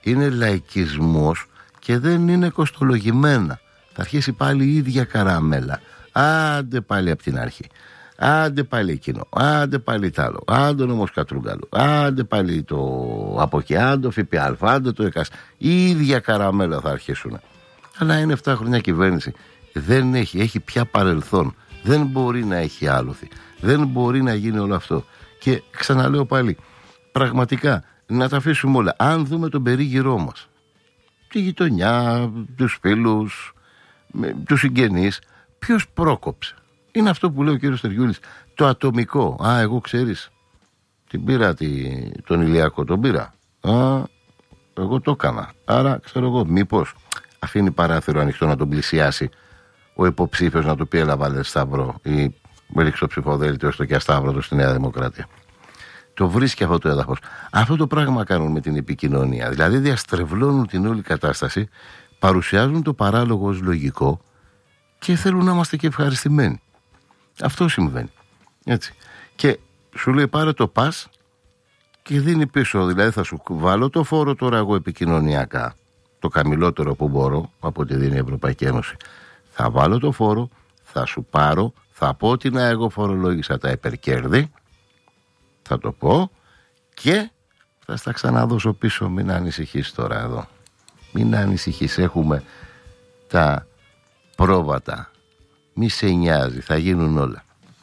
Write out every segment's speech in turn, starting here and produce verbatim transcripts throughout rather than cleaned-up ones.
είναι λαϊκισμός και δεν είναι κοστολογημένα. Θα αρχίσει πάλι η ίδια καραμέλα. Άντε πάλι από την αρχή. Άντε πάλι εκείνο. Άντε πάλι τ' άλλο. Άντε ο νόμος Κατρούγκαλου. Άντε πάλι το από εκεί. Άντε ΦΠΑ. Άντε το ΕΚΑΣ. Η ίδια καραμέλα θα αρχίσουν. Αλλά είναι επτά χρόνια κυβέρνηση. Δεν έχει. Έχει πια παρελθόν. Δεν μπορεί να έχει άλοθη. Δεν μπορεί να γίνει όλο αυτό. Και ξαναλέω πάλι, πραγματικά να τα αφήσουμε όλα. Αν δούμε τον περίγυρό μας, τη γειτονιά, τους φίλους, τους συγγενείς, ποιος πρόκοψε? Είναι αυτό που λέει ο κύριος Στεριούλης, το ατομικό. Α, εγώ ξέρεις, την πήρα τη, τον Ηλιακό, τον πήρα. Α, εγώ το έκανα. Άρα ξέρω εγώ, μήπως αφήνει παράθυρο ανοιχτό να τον πλησιάσει ο υποψήφιος, να του πει έλα βάλε σταυρό ή ρίξει το ψηφοδέλτιο στο και ασταύρωτο στη Νέα Δημοκρατία. Το βρίσκει αυτό το έδαφος. Αυτό το πράγμα κάνουν με την επικοινωνία. Δηλαδή διαστρεβλώνουν την όλη κατάσταση, παρουσιάζουν το παράλογο ως λογικό και θέλουν να είμαστε και ευχαριστημένοι. Αυτό συμβαίνει. Έτσι. Και σου λέει πάρε το πας και δίνει πίσω. Δηλαδή θα σου βάλω το φόρο τώρα εγώ επικοινωνιακά, το χαμηλότερο που μπορώ από ό,τι δίνει η Ευρωπαϊκή Ένωση. Θα βάλω το φόρο, θα σου πάρω, θα πω ότι να εγώ φορολόγησα τα υπερκέρδη, θα το πω και θα στα ξαναδώσω πίσω. Μην ανησυχείς τώρα εδώ. Μην ανησυχείς, έχουμε τα πρόβατα. Μη σε νοιάζει, θα γίνουν όλα.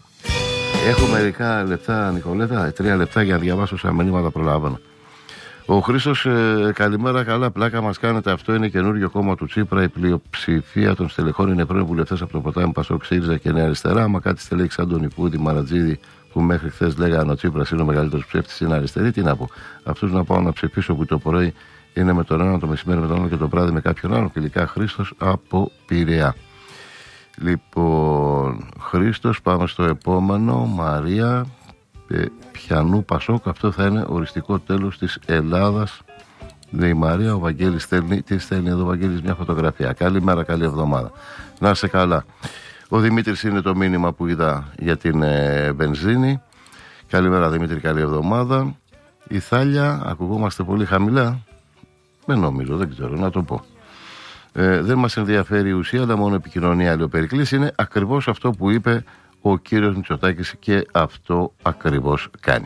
Έχω μερικά λεπτά, Νικολέτα, τρία λεπτά για να διαβάσω σαν μηνύματα προλάβανα. Ο Χρήστος, ε, καλημέρα, καλά πλάκα μας κάνετε. Αυτό είναι καινούριο κόμμα του Τσίπρα. Η πλειοψηφία των στελεχών είναι πρώην βουλευτές από το ποτάμι Πασόκ, ΣΥΡΙΖΑ και Νέα Αριστερά. Μα κάτι στελέχη σαν τον Ιππούδη, Μαρατζίδη, που μέχρι χθες λέγανε ο Τσίπρας είναι ο μεγαλύτερος ψεύτης, είναι αριστερή. Τι να πω? Αυτούς να πάω να ψηφίσω που το πρωί είναι με τον ένα, το μεσημέρι με τον άλλο και το βράδυ με κάποιον άλλο. Φιλικά, Χρήστος από Πειραιά. Λοιπόν, Χρήστος, πάμε στο επόμενο. Μαρία, ε, πιανού Πασόκ, αυτό θα είναι οριστικό τέλος της Ελλάδας. Λέει η Μαρία, ο Βαγγέλης στέλνει, τι στέλνει εδώ ο Βαγγέλης, μια φωτογραφία. Καλημέρα, καλή εβδομάδα. Να είσαι καλά. Ο Δημήτρης είναι το μήνυμα που είδα για την ε, βενζίνη. Καλημέρα Δημήτρη, καλή εβδομάδα. Η Θάλια, ακουγόμαστε πολύ χαμηλά. Δεν νομίζω, δεν ξέρω, να το πω. Ε, δεν μας ενδιαφέρει η ουσία, αλλά μόνο η επικοινωνία, λέει ο Περικλής. Είναι ακριβώς αυτό που είπε ο κύριος Μητσοτάκης και αυτό ακριβώς κάνει.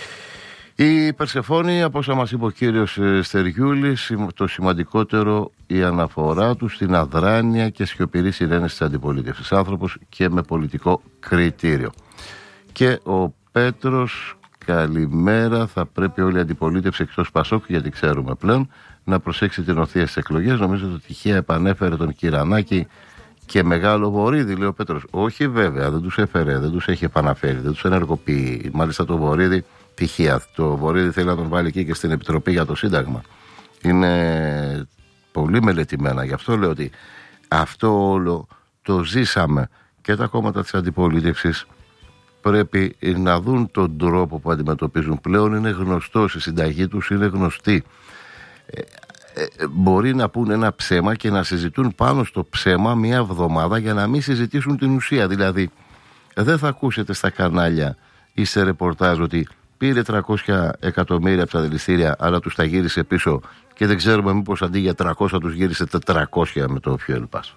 Η Περσεφόνη, από όσα μας είπε ο κύριος Στεριούλης, το σημαντικότερο η αναφορά του στην αδράνεια και σιωπηρή συνένεση της αντιπολίτευσης. Άνθρωπος και με πολιτικό κριτήριο. Και ο Πέτρος, καλημέρα, θα πρέπει όλη η αντιπολίτευση εκτός Πασόκ, γιατί ξέρουμε πλέον, να προσέξει την οθεία στις εκλογές. Νομίζω ότι τυχαία επανέφερε τον Κυρανάκη και Μεγάλο Βορίδη, λέει ο Πέτρος. Όχι βέβαια, δεν τους έφερε, δεν τους έχει επαναφέρει, δεν τους ενεργοποιεί. Μάλιστα το Βορίδη, τυχαία, το Βορίδη θέλει να τον βάλει εκεί και στην Επιτροπή για το Σύνταγμα. Είναι πολύ μελετημένα. Γι' αυτό λέω ότι αυτό όλο το ζήσαμε και τα κόμματα της αντιπολίτευσης πρέπει να δουν τον τρόπο που αντιμετωπίζουν. Πλέον είναι γνωστός, η συνταγή τους είναι γνωστή. Ε, ε, μπορεί να πούν ένα ψέμα και να συζητούν πάνω στο ψέμα μία εβδομάδα για να μην συζητήσουν την ουσία. Δηλαδή δεν θα ακούσετε στα κανάλια ή σε ρεπορτάζ ότι πήρε τριακόσια εκατομμύρια από τα δηληστήρια αλλά τους τα γύρισε πίσω και δεν ξέρουμε μήπως αντί για τριακόσια τους γύρισε τετρακόσια με το fuel pass.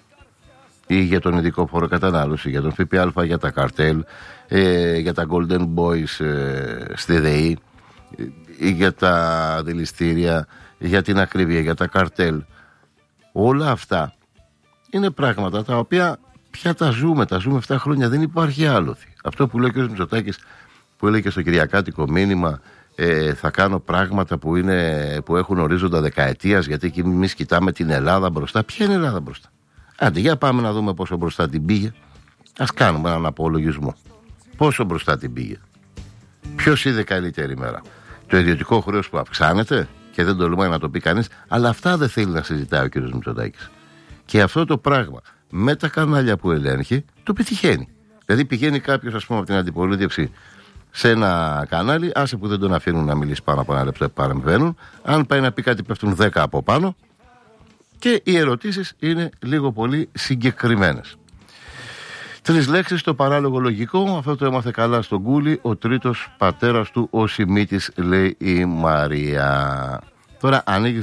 Ή για τον ειδικό φόρο κατανάλωση, για τον ΦΠΑ, για τα καρτέλ, ε, για τα Golden Boys ε, στη ΔΕΗ, ή για τα δηληστήρια, για την ακρίβεια, για τα καρτέλ. Όλα αυτά είναι πράγματα τα οποία πια τα ζούμε, τα ζούμε επτά χρόνια, δεν υπάρχει άλοθη. Αυτό που λέει ο κ. Μητσοτάκης, που έλεγε στο Κυριακάτικο μήνυμα, ε, θα κάνω πράγματα που, είναι, που έχουν ορίζοντα δεκαετίας, γιατί εκεί εμείς κοιτάμε την Ελλάδα μπροστά. Ποια είναι η Ελλάδα μπροστά? Άντε, για πάμε να δούμε πόσο μπροστά την πήγε. Ας κάνουμε έναν απολογισμό. Πόσο μπροστά την πήγε? Ποιος είδε καλύτερη μέρα? Το ιδιωτικό χρέος που αυξάνεται και δεν τολμάει να το πει κανείς, αλλά αυτά δεν θέλει να συζητάει ο κ. Μητσοτάκης. Και αυτό το πράγμα με τα κανάλια που ελέγχει το πετυχαίνει. Δηλαδή πηγαίνει κάποιος, ας πούμε, από την αντιπολίτευση σε ένα κανάλι, άσε που δεν τον αφήνουν να μιλήσει πάνω από ένα λεπτό, παρεμβαίνουν. Αν πάει να πει κάτι, πέφτουν δέκα από πάνω. Και οι ερωτήσεις είναι λίγο πολύ συγκεκριμένες. Τρεις λέξεις, το παράλογο λογικό, αυτό το έμαθε καλά στον Κούλι, ο τρίτος πατέρας του ο Σιμίτης, λέει η Μαρία. Τώρα ανοίγει